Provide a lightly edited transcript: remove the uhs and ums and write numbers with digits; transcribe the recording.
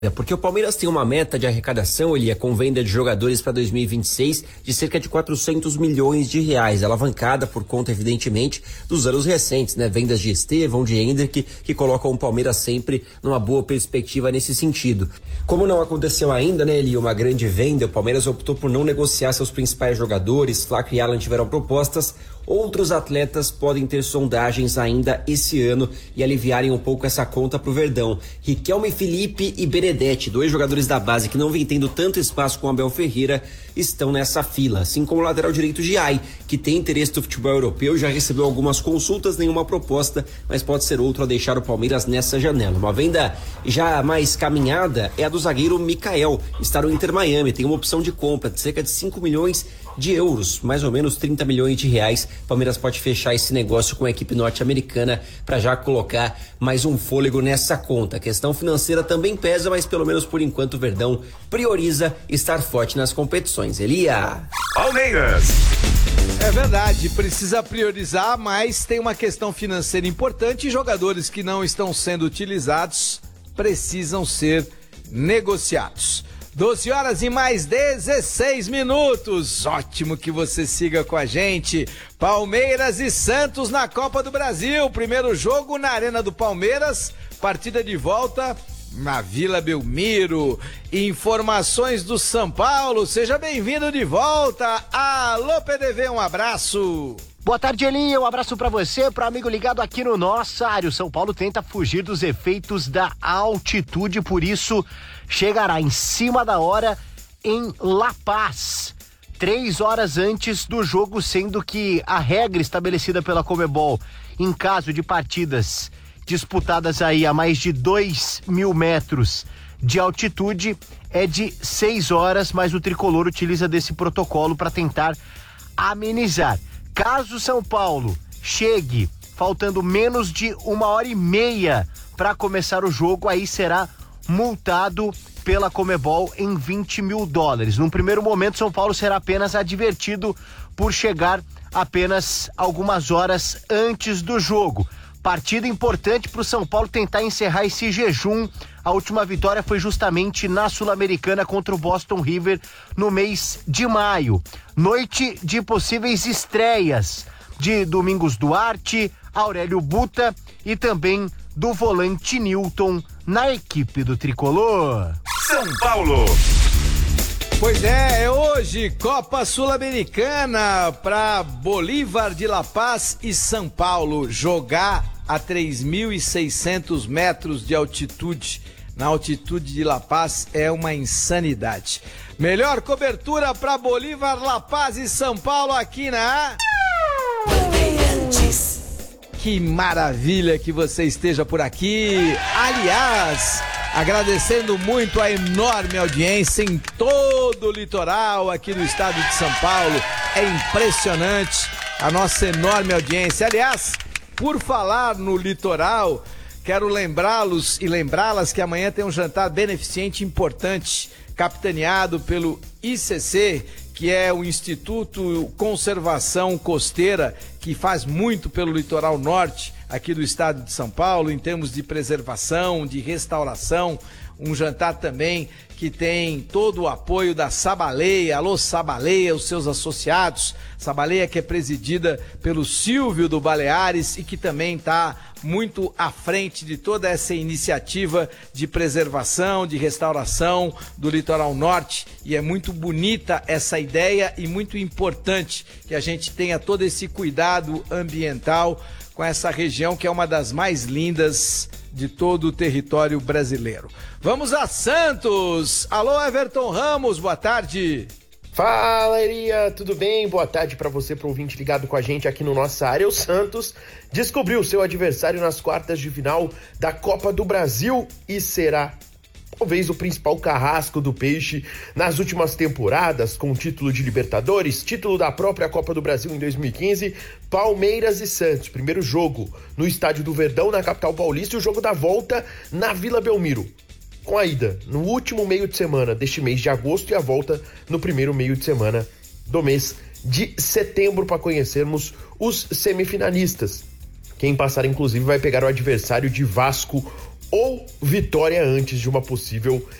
Porque o Palmeiras tem uma meta de arrecadação, com venda de jogadores para 2026 de cerca de 400 milhões de reais, alavancada por conta, evidentemente, dos anos recentes, né? Vendas de Estevão, de Hendrick, que colocam o Palmeiras sempre numa boa perspectiva nesse sentido. Como não aconteceu ainda, né, uma grande venda, o Palmeiras optou por não negociar seus principais jogadores. Flaco e Alan tiveram propostas. Outros atletas podem ter sondagens ainda esse ano e aliviarem um pouco essa conta pro Verdão. Riquelme, Felipe e Benedetti, 2 jogadores da base que não vem tendo tanto espaço com Abel Ferreira, estão nessa fila, assim como o lateral direito Giai, que tem interesse do futebol europeu, já recebeu algumas consultas, nenhuma proposta, mas pode ser outro a deixar o Palmeiras nessa janela. Uma venda já mais caminhada é a do zagueiro Mikael, está no Inter Miami, tem uma opção de compra de cerca de 5 milhões de euros, mais ou menos 30 milhões de reais. O Palmeiras pode fechar esse negócio com a equipe norte-americana para já colocar mais um fôlego nessa conta. A questão financeira também pesa, mas pelo menos por enquanto o Verdão prioriza estar forte nas competições. Elia. Palmeiras. É verdade, precisa priorizar, mas tem uma questão financeira importante e jogadores que não estão sendo utilizados precisam ser negociados. 12 horas e mais 16 minutos. Ótimo que você siga com a gente. Palmeiras e Santos na Copa do Brasil. Primeiro jogo na Arena do Palmeiras. Partida de volta na Vila Belmiro. Informações do São Paulo. Seja bem-vindo de volta. Alô, PDV, um abraço. Boa tarde, Eli. Um abraço pra você, pro amigo ligado aqui no nosso área. São Paulo tenta fugir dos efeitos da altitude, por isso chegará em cima da hora em La Paz, 3 horas antes do jogo, sendo que a regra estabelecida pela Conmebol em caso de partidas disputadas aí a mais de 2.000 metros de altitude é de 6 horas, mas o tricolor utiliza desse protocolo para tentar amenizar. Caso São Paulo chegue faltando menos de 1h30 para começar o jogo, aí será multado pela Conmebol em $20 mil. Num primeiro momento, São Paulo será apenas advertido por chegar apenas algumas horas antes do jogo. Partida importante para o São Paulo tentar encerrar esse jejum. A última vitória foi justamente na Sul-Americana contra o Boston River no mês de maio. Noite de possíveis estreias de Domingos Duarte, Aurélio Buta e também do volante Newton na equipe do tricolor. São Paulo. Pois é hoje Copa Sul-Americana para Bolívar de La Paz e São Paulo. Jogar a 3.600 metros de altitude, na altitude de La Paz, é uma insanidade. Melhor cobertura para Bolívar, La Paz e São Paulo aqui na Bandeirantes. Que maravilha que você esteja por aqui. Aliás, agradecendo muito a enorme audiência em todo o litoral aqui do estado de São Paulo. É impressionante a nossa enorme audiência. Aliás, por falar no litoral, quero lembrá-los e lembrá-las que amanhã tem um jantar beneficente importante, capitaneado pelo ICC, que é o Instituto Conservação Costeira, que faz muito pelo litoral norte aqui do estado de São Paulo, em termos de preservação, de restauração. Um jantar também que tem todo o apoio da Sabaleia. Alô, Sabaleia, os seus associados. Sabaleia, que é presidida pelo Silvio do Baleares e que também está muito à frente de toda essa iniciativa de preservação, de restauração do litoral norte. E é muito bonita essa ideia e muito importante que a gente tenha todo esse cuidado ambiental com essa região que é uma das mais lindas de todo o território brasileiro. Vamos a Santos. Alô, Everton Ramos, boa tarde. Fala, Elia, tudo bem? Boa tarde para você, pro ouvinte ligado com a gente aqui no Nossa Área. O Santos descobriu seu adversário nas quartas de final da Copa do Brasil e será talvez o principal carrasco do Peixe nas últimas temporadas, com o título de Libertadores, título da própria Copa do Brasil em 2015, Palmeiras e Santos. Primeiro jogo no Estádio do Verdão, na capital paulista, e o jogo da volta na Vila Belmiro, com a ida no último meio de semana deste mês de agosto e a volta no primeiro meio de semana do mês de setembro, para conhecermos os semifinalistas. Quem passar, inclusive, vai pegar o adversário de Vasco ou vitória antes de uma possível